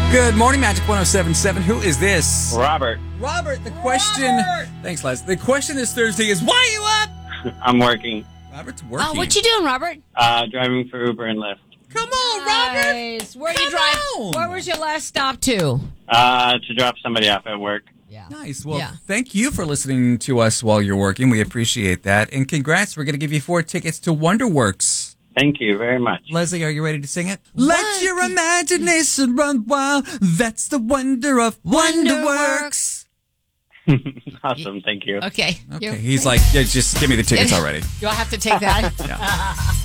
Good morning, Magic 107.7. Who is this? Robert. Robert, the question... Thanks, Les. The question this Thursday is, why are you up? I'm working. Robert's working. Oh, what you doing, Robert? Driving for Uber and Lyft. Come on, Robert. Nice. Where you drive? on. Where was your last stop to? To drop somebody off at work. Yeah. Nice. Well, Yeah. thank you for listening to us while you're working. We appreciate that. And congrats. We're going to give you 4 tickets to Wonderworks. Thank you very much. Leslie, are you ready to sing it? Let your imagination run wild. That's the wonder of Wonderworks. Awesome. Thank you. Okay. Okay. He's like, yeah, just give me the tickets already. Do I have to take that? Yeah.